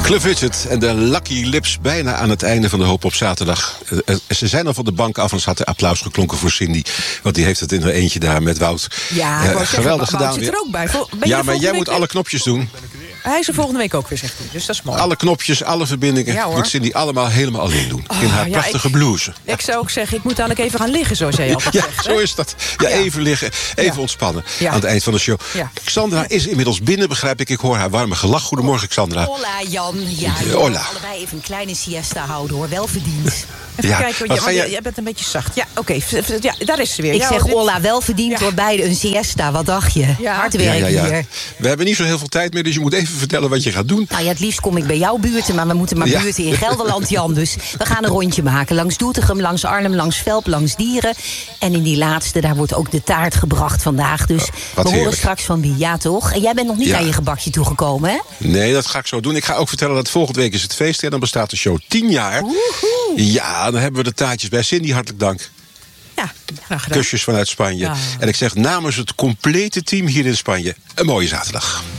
Cliff Richard en de Lucky Lips bijna aan het einde van de Hoop op zaterdag. Ze zijn al van de bank af en ze had applaus geklonken voor Cindy. Want die heeft het in haar eentje daar met Wout. Ja, geweldig gedaan. Wout zit er ook bij. Ja, maar jij moet alle knopjes doen. Hij is er volgende week ook weer, zegt hij. Dus dat is mooi. Alle knopjes, alle verbindingen moet Cindy allemaal helemaal alleen doen. In haar prachtige blouse. Ik zou ook zeggen, ik moet dan ook even gaan liggen, zoals jij altijd zegt. Zo is dat. Ja, even liggen, even ontspannen aan het eind van de show. Ja. Xandra is inmiddels binnen, begrijp ik. Ik hoor haar warme gelach. Goedemorgen, Xandra. Hola, Jan. Ja, hola. Allebei even een kleine siesta houden, hoor. Wel verdiend. Even kijken, want jij bent een beetje zacht. Ja, oké. Ja, daar is ze weer. Ik zeg hola, wel verdiend door beide een siesta. Wat dacht je? Hard werken hier. We hebben niet zo heel veel tijd meer, dus je moet even vertellen wat je gaat doen. Nou ja, het liefst kom ik bij jouw buurten, maar we moeten maar buurten in Gelderland, Jan. Dus we gaan een rondje maken. Langs Doetinchem, langs Arnhem, langs Velp, langs Dieren. En in die laatste, daar wordt ook de taart gebracht vandaag. Dus we horen straks van wie. Ja, toch? En jij bent nog niet aan je gebakje toegekomen, hè? Nee, dat ga ik zo doen. Ik ga ook vertellen dat volgende week is het feest. En dan bestaat de show 10 jaar. Woehoe. Ja, dan hebben we de taartjes bij Cindy. Hartelijk dank. Ja, graag gedaan. Kusjes vanuit Spanje. Ja. En ik zeg namens het complete team hier in Spanje, een mooie zaterdag.